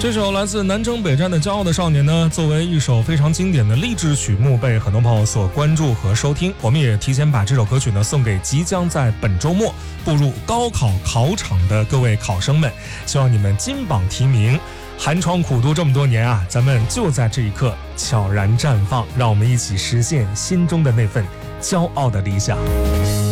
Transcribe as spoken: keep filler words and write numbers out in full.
这首来自南征北战的骄傲的少年呢，作为一首非常经典的励志曲目，被很多朋友所关注和收听。我们也提前把这首歌曲呢送给即将在本周末步入高考考场的各位考生们，希望你们金榜题名，寒窗苦读这么多年啊，咱们就在这一刻悄然绽放，让我们一起实现心中的那份骄傲的理想。